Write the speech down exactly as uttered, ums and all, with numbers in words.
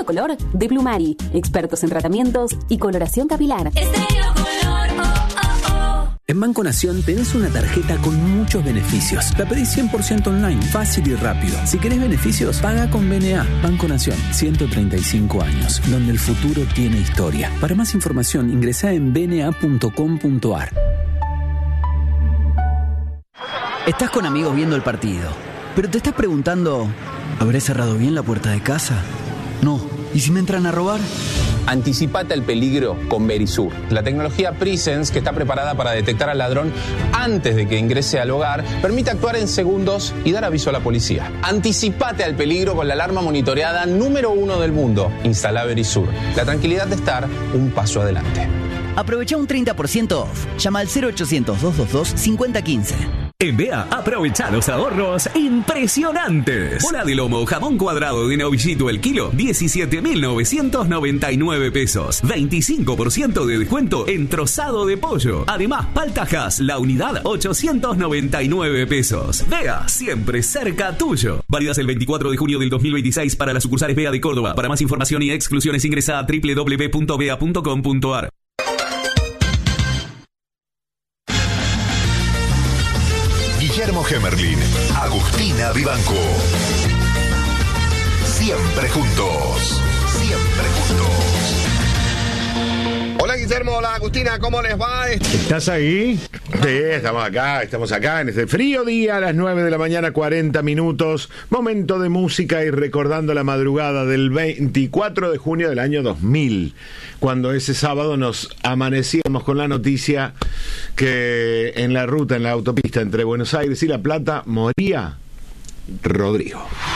Estéreo Color de Plumari, expertos en tratamientos y coloración capilar. Estéreo Color, oh, oh, oh. En Banco Nación tenés una tarjeta con muchos beneficios. La pedís cien por ciento online, fácil y rápido. Si querés beneficios, paga con B N A. Banco Nación, ciento treinta y cinco años, donde el futuro tiene historia. Para más información, ingresá en b n a punto com punto a r. Estás con amigos viendo el partido, pero te estás preguntando, ¿habré cerrado bien la puerta de casa? No. ¿Y si me entran a robar? Anticipate al peligro con Verisur, la tecnología Presence que está preparada para detectar al ladrón antes de que ingrese al hogar, permite actuar en segundos y dar aviso a la policía. Anticipate al peligro con la alarma monitoreada número uno del mundo. Instala Verisur, la tranquilidad de estar un paso adelante. Aprovecha un treinta por ciento off. Llama al cero ochocientos, doscientos veintidós, cincuenta quince. En B E A, aprovecha los ahorros impresionantes. Bola de lomo, jamón cuadrado de novillito el kilo, diecisiete mil novecientos noventa y nueve pesos. veinticinco por ciento de descuento en trozado de pollo. Además, paltajas, la unidad, ochocientos noventa y nueve pesos. B E A, siempre cerca tuyo. Válidas el veinticuatro de junio del dos mil veintiséis para las sucursales B E A de Córdoba. Para más información y exclusiones ingresa a doble u doble u doble u punto b e a punto com punto a r. Guillermo Hemerlin, Agustina Vivanco. Siempre juntos, siempre juntos. Hola Guillermo, hola Agustina, ¿cómo les va? ¿Estás ahí? Sí, estamos acá, estamos acá en este frío día a las nueve de la mañana, cuarenta minutos. Momento de música y recordando la madrugada del veinticuatro de junio del año dos mil, cuando ese sábado nos amanecíamos con la noticia que en la ruta, en la autopista entre Buenos Aires y La Plata, moría Rodrigo.